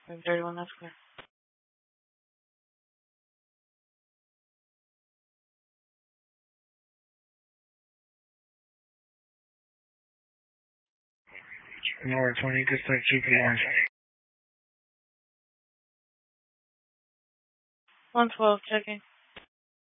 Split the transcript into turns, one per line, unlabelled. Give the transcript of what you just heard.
31, that's clear.
North 20, just like GPS.
112, checking.